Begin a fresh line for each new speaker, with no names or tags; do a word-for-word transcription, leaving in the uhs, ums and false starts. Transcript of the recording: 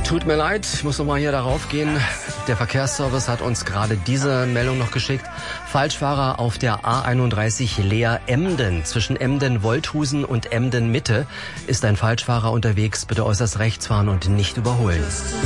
Tut mir leid, ich muss nochmal hier darauf gehen. Der Verkehrsservice hat uns gerade diese Meldung noch geschickt. Falschfahrer auf der A einunddreißig Leer-Emden. Zwischen Emden-Wolthusen und Emden-Mitte ist ein Falschfahrer unterwegs. Bitte äußerst rechts fahren und nicht überholen.